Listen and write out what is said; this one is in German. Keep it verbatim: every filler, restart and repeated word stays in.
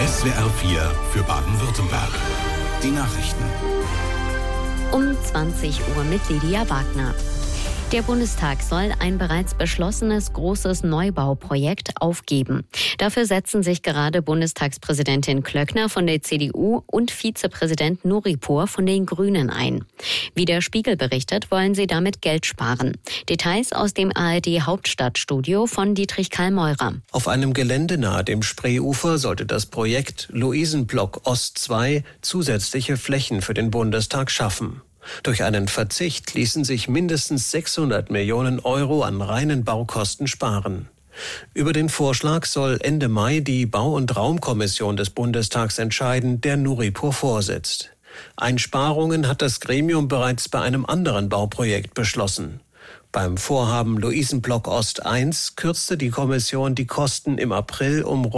S W R vier für Baden-Württemberg. Die Nachrichten. Um zwanzig Uhr mit Lydia Wagner. Der Bundestag soll ein bereits beschlossenes großes Neubauprojekt aufgeben. Dafür setzen sich gerade Bundestagspräsidentin Klöckner von der C D U und Vizepräsident Nuripur von den Grünen ein. Wie der Spiegel berichtet, wollen sie damit Geld sparen. Details aus dem A R D-Hauptstadtstudio von Dietrich Karl Meurer. Auf einem Gelände nahe dem Spreeufer sollte das Projekt Luisenblock Ost zwei zusätzliche Flächen für den Bundestag schaffen. Durch einen Verzicht ließen sich mindestens sechshundert Millionen Euro an reinen Baukosten sparen. Über den Vorschlag soll Ende Mai die Bau- und Raumkommission des Bundestags entscheiden, der Nuripur vorsitzt. Einsparungen hat das Gremium bereits bei einem anderen Bauprojekt beschlossen. Beim Vorhaben Luisenblock Ost eins kürzte die Kommission die Kosten im April um